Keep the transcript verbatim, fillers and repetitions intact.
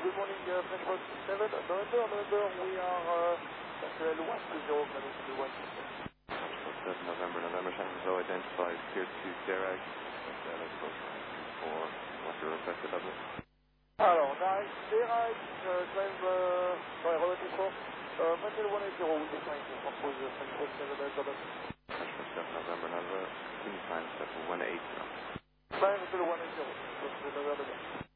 good morning, uh, French Fox seven, November, November, we are uh, at uh, one two zero, planning to one two zero. French Fox seven, November, November, San Jose identified tier two Dirac, uh, let's go for what's your requested level? Alors, on arrive, Dirac, uh, climb, uh, sorry, relative four, uh, maintain one eight zero, we define to propose uh, French Fox seven, November. French Fox seven, November, November, continue time step one eight zero. Climb to one eight zero, so November.